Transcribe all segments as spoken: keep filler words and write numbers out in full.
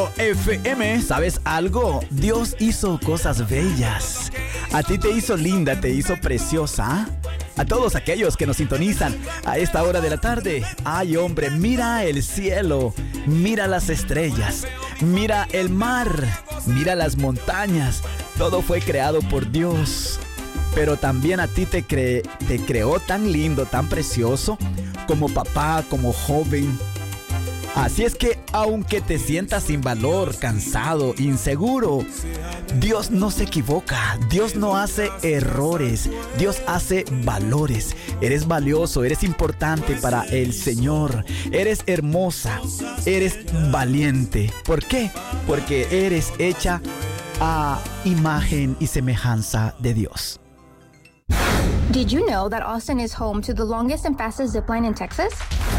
punto F M. ¿Sabes algo? Dios hizo cosas bellas. A ti te hizo linda, te hizo preciosa. A todos aquellos que nos sintonizan a esta hora de la tarde. Ay, hombre, mira el cielo, mira las estrellas, mira el mar, mira las montañas. Todo fue creado por Dios. Pero también a ti te, cre- te creó tan lindo, tan precioso, como papá, como joven. Así es que aunque te sientas sin valor, cansado, inseguro, Dios no se equivoca, Dios no hace errores, Dios hace valores. Eres valioso, eres importante para el Señor, eres hermosa, eres valiente. ¿Por qué? Porque eres hecha a imagen y semejanza de Dios. Did you know that Austin is home to the longest and fastest zipline in Texas?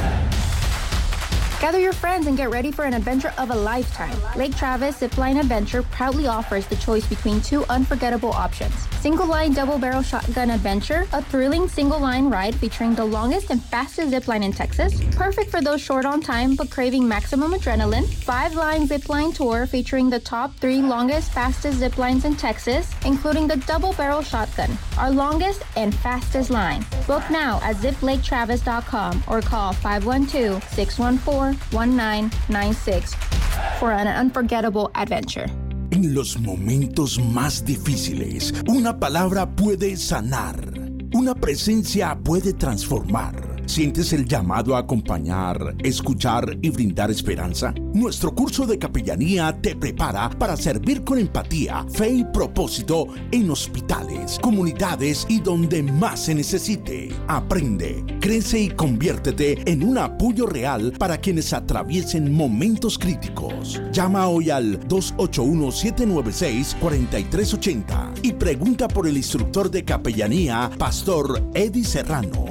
Gather your friends and get ready for an adventure of a lifetime. Lake Travis Zipline Adventure proudly offers the choice between two unforgettable options. Single-line double-barrel shotgun adventure, a thrilling single-line ride featuring the longest and fastest zipline in Texas, perfect for those short on time but craving maximum adrenaline. Five-line zipline tour featuring the top three longest, fastest ziplines in Texas, including the double-barrel shotgun, our longest and fastest line. Book now at zip lake travis dot com or call five one two, six one four, one nine nine six for an unforgettable adventure. En los momentos más difíciles, una palabra puede sanar, una presencia puede transformar. ¿Sientes el llamado a acompañar, escuchar y brindar esperanza? Nuestro curso de capellanía te prepara para servir con empatía, fe y propósito en hospitales, comunidades y donde más se necesite. Aprende, crece y conviértete en un apoyo real para quienes atraviesen momentos críticos. Llama hoy al dos ocho uno, siete nueve seis, cuatro tres ocho cero y pregunta por el instructor de capellanía, Pastor Eddie Serrano.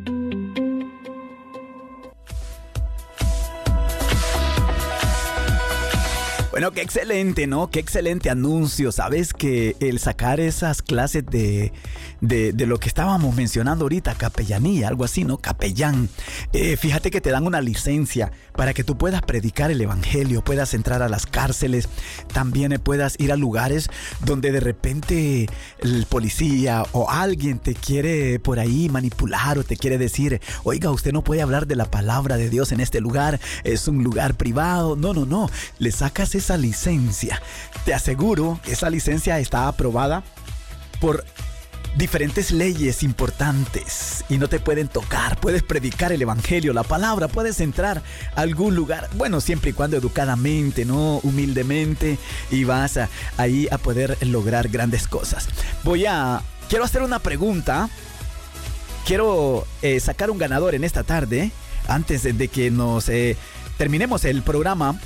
Bueno, qué excelente, ¿no? Qué excelente anuncio. Sabes que el sacar esas clases de, de, de lo que estábamos mencionando ahorita, capellanía, algo así, ¿no? Capellán. Eh, fíjate que te dan una licencia para que tú puedas predicar el evangelio, puedas entrar a las cárceles, también puedas ir a lugares donde de repente el policía o alguien te quiere por ahí manipular o te quiere decir, oiga, usted no puede hablar de la palabra de Dios en este lugar, es un lugar privado. No, no, no. Le sacas esa Esa licencia. Te aseguro que esa licencia está aprobada por diferentes leyes importantes y no te pueden tocar. Puedes predicar el evangelio, la palabra, puedes entrar a algún lugar, bueno, siempre y cuando educadamente, no humildemente, y vas a, ahí a poder lograr grandes cosas. Voy a, quiero hacer una pregunta. Quiero eh, sacar un ganador en esta tarde, antes de que nos eh, terminemos el programa.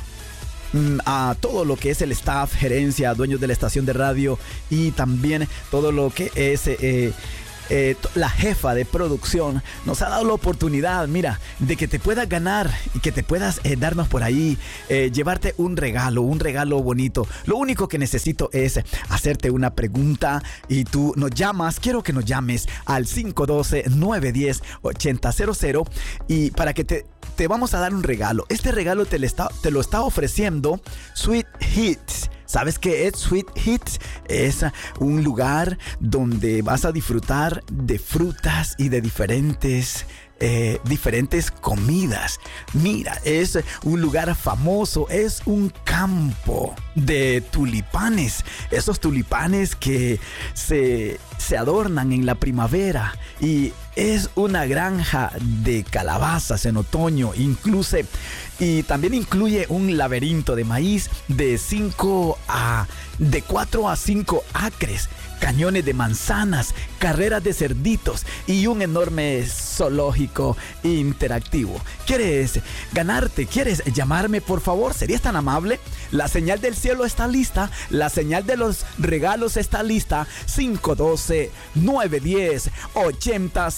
A todo lo que es el staff, gerencia, dueños de la estación de radio y también todo lo que es eh, eh, la jefa de producción, nos ha dado la oportunidad, mira, de que te puedas ganar y que te puedas eh, darnos por ahí, eh, llevarte un regalo, un regalo bonito. Lo único que necesito es hacerte una pregunta y tú nos llamas, quiero que nos llames al cinco uno dos, nueve uno cero, ocho cero cero y para que te... Te vamos a dar un regalo. Este regalo te, le está, te lo está ofreciendo Sweet Hits. ¿Sabes qué es Sweet Hits? Es un lugar donde vas a disfrutar de frutas y de diferentes Eh, diferentes comidas. Mira, es un lugar famoso, es un campo de tulipanes, esos tulipanes que se, se adornan en la primavera, y es una granja de calabazas en otoño, incluso, y también incluye un laberinto de maíz de cinco a de cuatro a cinco acres, cañones de manzanas, carreras de cerditos y un enorme zoológico interactivo. ¿Quieres ganarte? ¿Quieres llamarme, por favor? ¿Serías tan amable? La señal del cielo está lista, la señal de los regalos está lista. cinco uno dos, nueve uno cero, ocho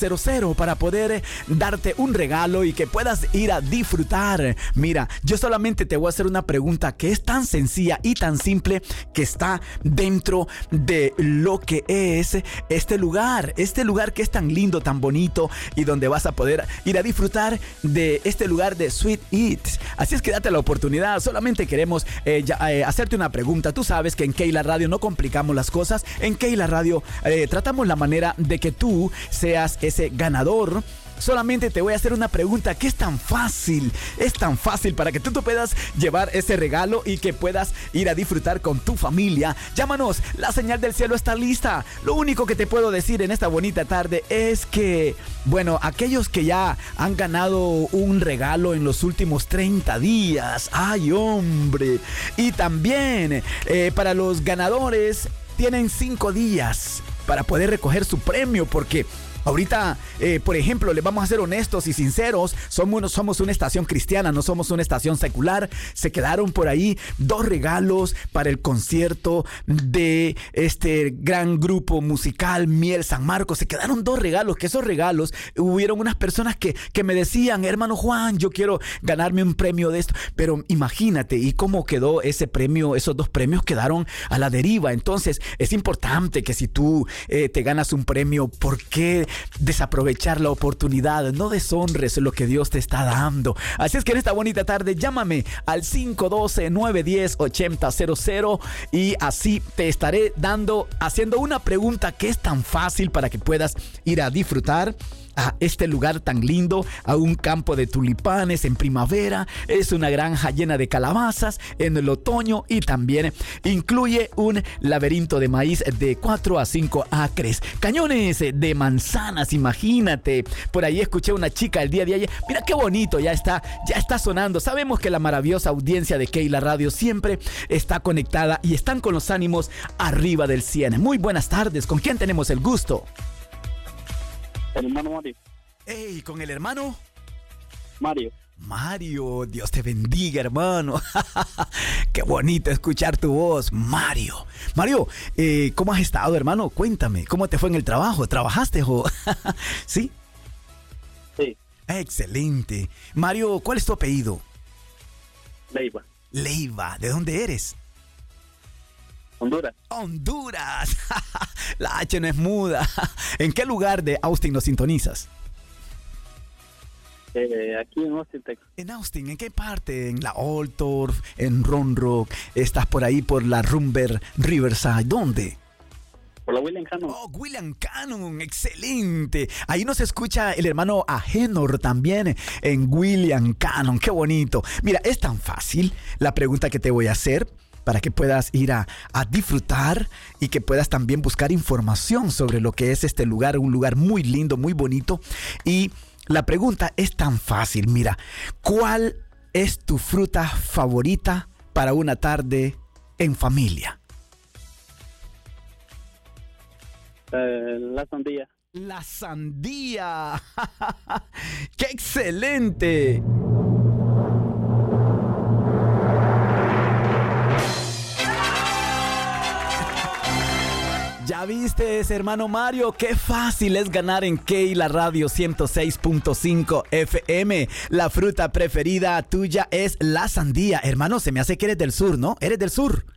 cero cero para poder darte un regalo y que puedas ir a disfrutar. Mira, yo solamente te voy a hacer una pregunta que es tan sencilla y tan simple que está dentro de lo que es este lugar, este lugar que es tan lindo, tan bonito y donde vas a poder ir a disfrutar de este lugar de Sweet Eats. Así es que date la oportunidad. Solamente queremos eh, ya, eh, hacerte una pregunta. Tú sabes que en Keila Radio no complicamos las cosas. En Keila Radio eh, tratamos la manera de que tú seas ese ganador. Solamente te voy a hacer una pregunta que es tan fácil, es tan fácil para que tú, tú puedas llevar ese regalo y que puedas ir a disfrutar con tu familia. Llámanos, la señal del cielo está lista. Lo único que te puedo decir en esta bonita tarde es que, bueno, aquellos que ya han ganado un regalo en los últimos treinta días, ¡ay, hombre! Y también eh, para los ganadores tienen cinco días para poder recoger su premio, porque ahorita, eh, por ejemplo, les vamos a ser honestos y sinceros, somos, somos una estación cristiana, no somos una estación secular. Se quedaron por ahí dos regalos para el concierto de este gran grupo musical Miel San Marcos. Se quedaron dos regalos, que esos regalos, hubieron unas personas que, que me decían, hermano Juan, yo quiero ganarme un premio de esto. Pero imagínate, ¿y cómo quedó ese premio? Esos dos premios quedaron a la deriva. Entonces, es importante que si tú eh, te ganas un premio, ¿por qué desaprovechar la oportunidad? No deshonres lo que Dios te está dando. Así es que en esta bonita tarde llámame al cinco uno dos, nueve uno cero, ocho cero cero cero y así te estaré dando, haciendo una pregunta que es tan fácil para que puedas ir a disfrutar a este lugar tan lindo, a un campo de tulipanes en primavera. Es una granja llena de calabazas en el otoño y también incluye un laberinto de maíz de cuatro a cinco acres, cañones de manzanas, imagínate. Por ahí escuché una chica el día de ayer. Mira qué bonito, ya está, ya está sonando. Sabemos que la maravillosa audiencia de Keila Radio siempre está conectada y están con los ánimos arriba del cien. Muy buenas tardes, ¿con quién tenemos el gusto? El hermano Mario. Hey, ¿con el hermano? Mario. Mario, Dios te bendiga, hermano. Qué bonito escuchar tu voz, Mario. Mario, eh, ¿cómo has estado, hermano? Cuéntame, ¿cómo te fue en el trabajo? ¿Trabajaste o...? ¿Sí? Sí. Excelente. Mario, ¿cuál es tu apellido? Leiva. Leiva, ¿de dónde eres? Honduras. Honduras. La H no es muda. ¿En qué lugar de Austin nos sintonizas? Eh, aquí en Austin, Texas. En Austin, ¿en qué parte? ¿En la Altorf? ¿En Round Rock? ¿Estás por ahí por la Rumber Riverside? ¿Dónde? Por la William Cannon. Oh, William Cannon, excelente. Ahí nos escucha el hermano Agenor también en William Cannon. Qué bonito. Mira, es tan fácil la pregunta que te voy a hacer, para que puedas ir a, a disfrutar y que puedas también buscar información sobre lo que es este lugar, un lugar muy lindo, muy bonito. Y la pregunta es tan fácil, mira, ¿cuál es tu fruta favorita para una tarde en familia? Eh, la sandía. La sandía. ¡Qué excelente! Ya viste, hermano Mario, qué fácil es ganar en Keila Radio ciento seis punto cinco F M. La fruta preferida tuya es la sandía. Hermano, se me hace que eres del sur, ¿no? ¿Eres del sur?